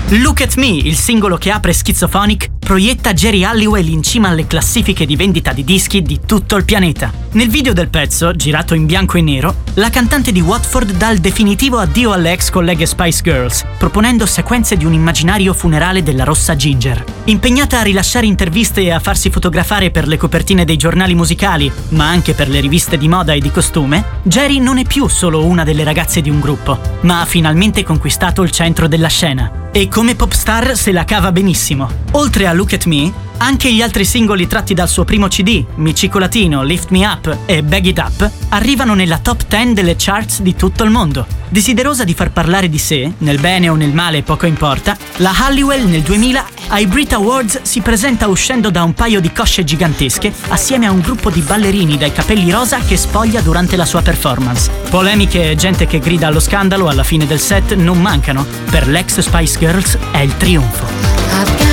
Look at Me, il singolo che apre Schizophonic, proietta Geri Halliwell in cima alle classifiche di vendita di dischi di tutto il pianeta. Nel video del pezzo, girato in bianco e nero, la cantante di Watford dà il definitivo addio alle ex colleghe Spice Girls, proponendo sequenze di un immaginario funerale della rossa Ginger. Impegnata a rilasciare interviste e a farsi fotografare per le copertine dei giornali musicali, ma anche per le riviste di moda e di costume, Geri non è più solo una delle ragazze di un gruppo, ma ha finalmente conquistato il centro della scena. E come popstar se la cava benissimo. Oltre a Look at Me, anche gli altri singoli tratti dal suo primo CD, Mi Cicolatino, Lift Me Up e Bag It Up, arrivano nella top 10 delle charts di tutto il mondo. Desiderosa di far parlare di sé, nel bene o nel male poco importa, la Halliwell nel 2000 ai Brit Awards si presenta uscendo da un paio di cosce gigantesche assieme a un gruppo di ballerini dai capelli rosa che spoglia durante la sua performance. Polemiche e gente che grida allo scandalo alla fine del set non mancano. Per l'ex Spice Girls è il trionfo.